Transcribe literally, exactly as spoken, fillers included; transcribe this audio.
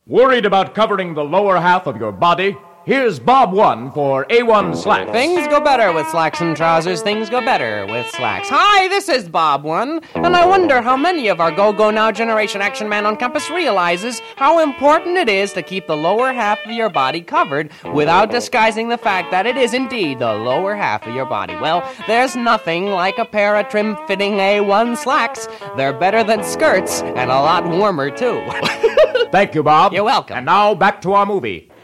Worried about covering the lower half of your body? Here's Bob one for A one Slacks. Things go better with slacks and trousers. Things go better with slacks. Hi, this is Bob one, and I wonder how many of our Go-Go Now Generation Action Man on campus realizes how important it is to keep the lower half of your body covered without disguising the fact that it is indeed the lower half of your body. Well, there's nothing like a pair of trim-fitting A one slacks. They're better than skirts and a lot warmer, too. Thank you, Bob. You're welcome. And now back to our movie.